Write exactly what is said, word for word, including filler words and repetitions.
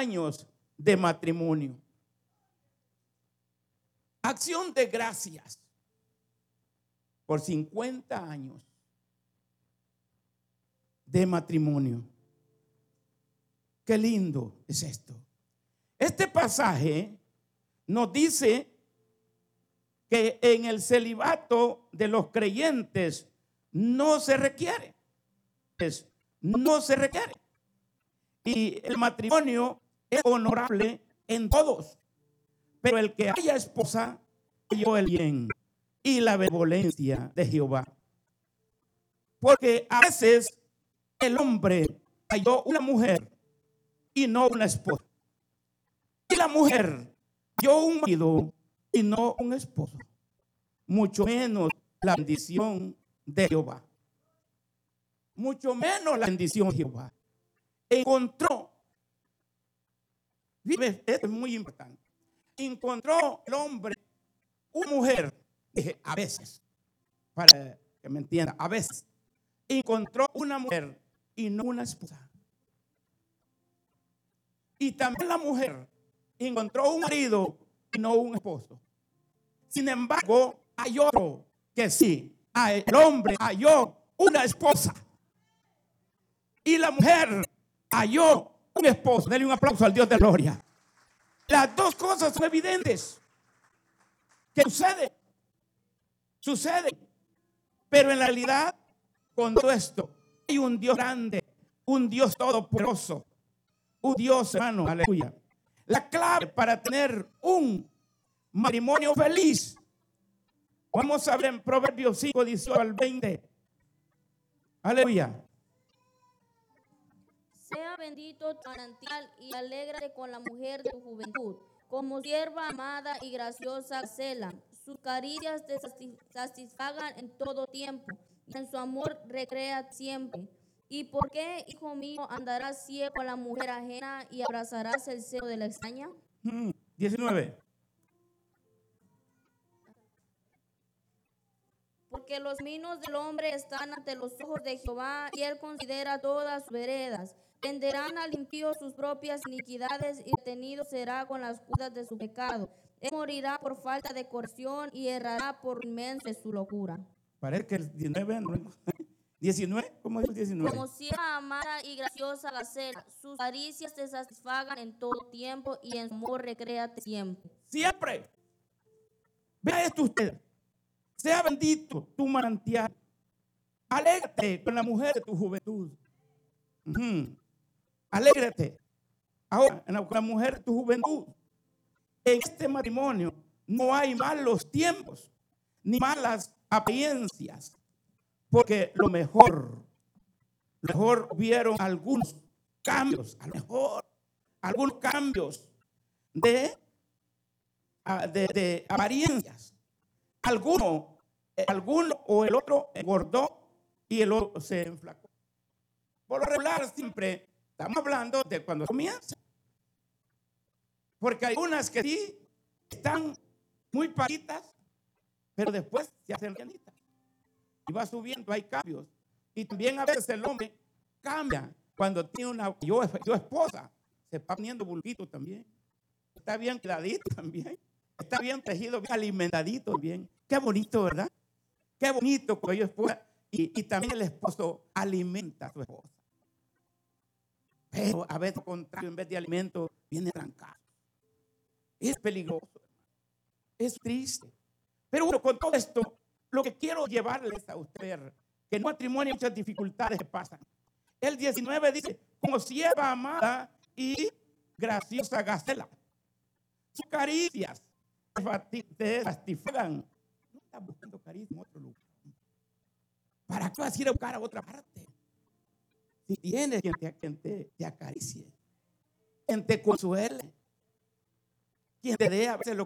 años de matrimonio. Acción de gracias por cincuenta años de matrimonio. Qué lindo es esto. Este pasaje nos dice que en el celibato de los creyentes no se requiere. No se requiere. Y el matrimonio es honorable en todos. Pero el que haya esposa, halló el bien y la benevolencia de Jehová. Porque a veces el hombre halló una mujer y no una esposa. Y la mujer halló un marido y no un esposo. Mucho menos la bendición de Jehová. Mucho menos la bendición de Jehová. Encontró, esto es muy importante, encontró el hombre una mujer, dije a veces, para que me entienda, a veces, encontró una mujer y no una esposa. Y también la mujer encontró un marido y no un esposo. Sin embargo, hay otro que sí, el hombre halló una esposa y la mujer halló un esposo. Denle un aplauso al Dios de gloria. Las dos cosas son evidentes. ¿Qué sucede? Sucede. Pero en realidad, con todo esto, hay un Dios grande, un Dios todopoderoso, un Dios hermano, aleluya. La clave para tener un matrimonio feliz, vamos a ver en Proverbios cinco, dieciocho al veinte. Aleluya. Sea bendito tu manantial y alégrate con la mujer de tu juventud, como sierva amada y graciosa Sela. Sus caricias te satisfagan en todo tiempo, y en su amor recrea siempre. ¿Y por qué, hijo mío, andarás ciego a la mujer ajena y abrazarás el seno de la extraña? Mm, diecinueve. Porque los caminos del hombre están ante los ojos de Jehová, y él considera todas sus veredas. Tenderán al impío sus propias iniquidades, y detenido será con las cuerdas de su pecado. Él morirá por falta de corrección y errará por inmensa de su locura. Parece que el diecinueve, ¿no? diecinueve, ¿cómo es el diecinueve? Como sierva amada y graciosa Gacela, sus caricias te satisfagan en todo tiempo, y en su amor recréate siempre. Siempre. Vea esto usted. Sea bendito tu manantial. Alégrate con la mujer de tu juventud. Uh-huh. Alégrate. Ahora, con la mujer de tu juventud. En este matrimonio no hay malos tiempos, ni malas apariencias. Porque lo mejor, mejor hubieron algunos cambios, a lo mejor, algunos cambios de, de, de apariencias. Alguno, alguno o el otro engordó y el otro se enflacó. Por lo regular siempre estamos hablando de cuando comienza. Porque hay unas que sí están muy paquitas, pero después se hacen llenitas. Y va subiendo, hay cambios. Y también a veces el hombre cambia cuando tiene una yo, yo esposa, se va poniendo bulbito también. Está bien cuidadito también. Está bien tejido, bien alimentadito también. Qué bonito, ¿verdad? Qué bonito cuando yo esposa. Y, y también el esposo alimenta a su esposa. Pero a veces, al contrario, en vez de alimento, viene trancado. Es peligroso. Es triste. Pero bueno, con todo esto, lo que quiero llevarles a ustedes, que en el matrimonio hay muchas dificultades que pasan. El diecinueve dice, como sierva amada y graciosa Gacela. Sus caricias te satisfagan. No estás buscando caricia en otro lugar. ¿Para qué vas a ir a buscar a otra parte? Si tienes quien te, quien te, te acaricie, quien te consuele, quien te dé a veces lo